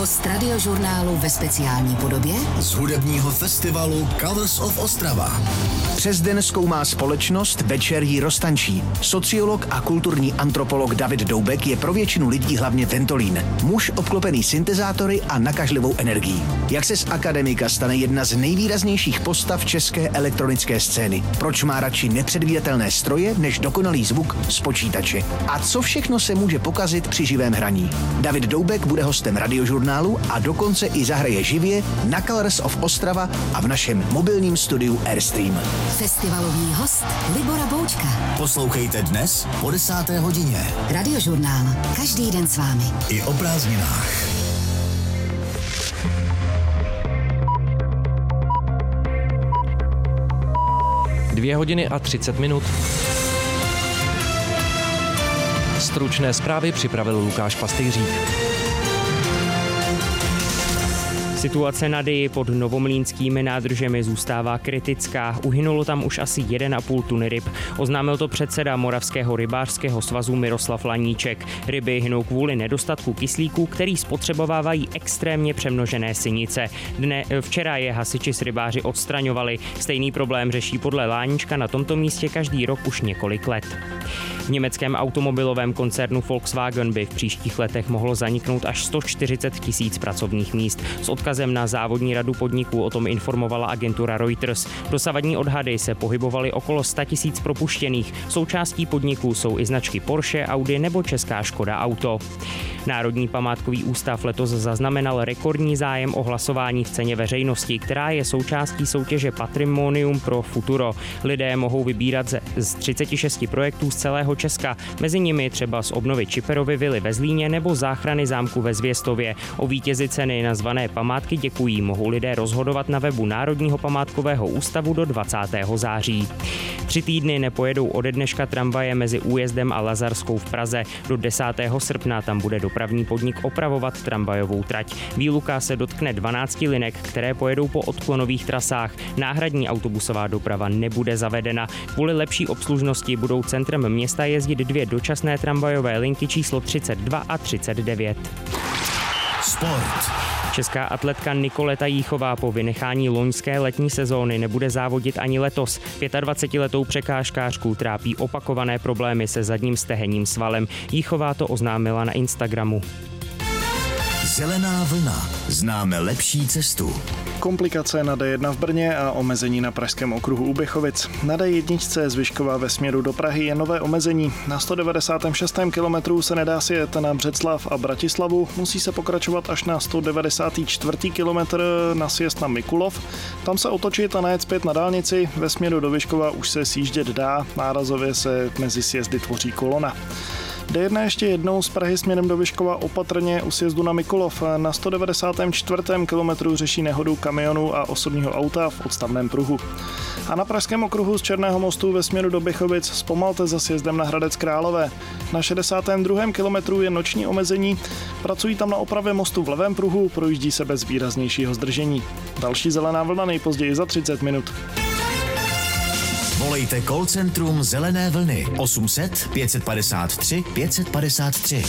host Radiožurnálu ve speciální podobě z hudebního festivalu Colors of Ostrava. Přes den zkoumá společnost, večer ji roztančí. Sociolog a kulturní antropolog David Doubek je pro většinu lidí hlavně ventolín. Muž obklopený syntezátory a nakažlivou energií. Jak se z akademika stane jedna z nejvýraznějších postav české elektronické scény? Proč má radši nepředvídatelné stroje než dokonalý zvuk z počítače? A co všechno se může pokazit při živém hraní? David Doubek bude hostem Radiožurnálu a dokonce i zahraje živě na Colors of Ostrava a v našem mobilním studiu Airstream. Festivalový host Libora Boučka. Poslouchejte dnes po 10. hodině. Radiožurnál. Každý den s vámi. I o prázdninách. 2 hodiny a 30 minut. Stručné zprávy připravil Lukáš Pastýřík. Situace na Dyji pod novomlýnskými nádržemi zůstává kritická. Uhynulo tam už asi 1,5 tuny ryb. Oznámil to předseda Moravského rybářského svazu Miroslav Laníček. Ryby hynou kvůli nedostatku kyslíku, který spotřebovávají extrémně přemnožené sinice. Včera je hasiči s rybáři odstraňovali. Stejný problém řeší podle Laníčka na tomto místě každý rok už několik let. V německém automobilovém koncernu Volkswagen by v příštích letech mohlo zaniknout až 140 000 pracovních míst. S odkazem na závodní radu podniků o tom informovala agentura Reuters. Dosavadní odhady se pohybovaly okolo 100 000 propuštěných. Součástí podniků jsou i značky Porsche, Audi nebo česká Škoda Auto. Národní památkový ústav letos zaznamenal rekordní zájem o hlasování v ceně veřejnosti, která je součástí soutěže Patrimonium pro Futuro. Lidé mohou vybírat z 36 projektů z celého Česka, mezi nimi třeba z obnovy Čiperovy vily ve Zlíně nebo záchrany zámku ve Zvěstově. O vítězi ceny nazvané památky děkují mohou lidé rozhodovat na webu Národního památkového ústavu do 20. září. 3 týdny nepojedou ode dneška tramvaje mezi Újezdem a Lazarskou v Praze. Do 10. srpna tam bude dopravní podnik opravovat tramvajovou trať. Výluka se dotkne 12 linek, které pojedou po odklonových trasách. Náhradní autobusová doprava nebude zavedena. Kvůli lepší obslužnosti budou centrem města jezdit 2 dočasné tramvajové linky číslo 32 a 39. Sport. Česká atletka Nikoleta Jíchová po vynechání loňské letní sezóny nebude závodit ani letos. 25letou překážkářku trápí opakované problémy se zadním stehenním svalem. Jíchová to oznámila na Instagramu. Zelená vlna. Známe lepší cestu. Komplikace na D1 v Brně a omezení na pražském okruhu u Běchovic. Na D1 z Vyškova ve směru do Prahy je nové omezení. Na 196. kilometru se nedá si jet na Břeclav a Bratislavu, musí se pokračovat až na 194. kilometr na sjezd na Mikulov. Tam se otočit a najet zpět na dálnici, ve směru do Vyškova už se sjíždět dá, nárazově se mezi sjezdy tvoří kolona. D1 ještě jednou z Prahy směrem do Vyškova opatrně u sjezdu na Mikulov. Na 194. kilometru řeší nehodu kamionu a osobního auta v odstavném pruhu. A na pražském okruhu z Černého mostu ve směru do Běchovic zpomalte za sjezdem na Hradec Králové. Na 62. kilometru je noční omezení, pracují tam na opravě mostu v levém pruhu, projíždí se bez výraznějšího zdržení. Další zelená vlna nejpozději za 30 minut. Volejte call centrum Zelené vlny 800 553 553.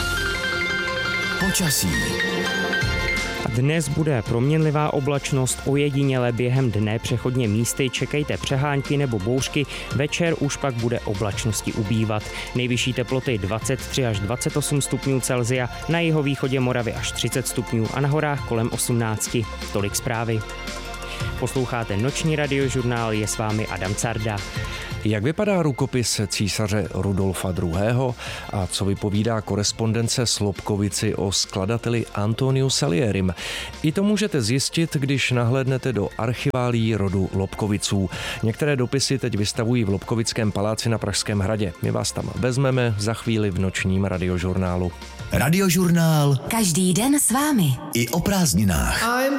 Počasí. Dnes bude proměnlivá oblačnost, ojediněle během dne přechodně místy čekejte přehánky nebo bouřky, večer už pak bude oblačnosti ubývat. Nejvyšší teploty 23 až 28 stupňů Celsia, na jihovýchodě Moravy až 30 stupňů a na horách kolem 18. Tolik zprávy. Posloucháte Noční radiožurnál, je s vámi Adam Carda. Jak vypadá rukopis císaře Rudolfa II. A co vypovídá korespondence s Lobkovici o skladateli Antoniu Salierim? I to můžete zjistit, když nahlédnete do archiválií rodu Lobkoviců. Některé dopisy teď vystavují v Lobkovickém paláci na Pražském hradě. My vás tam vezmeme za chvíli v Nočním radiožurnálu. Radiožurnál. Každý den s vámi. I o prázdninách. I'm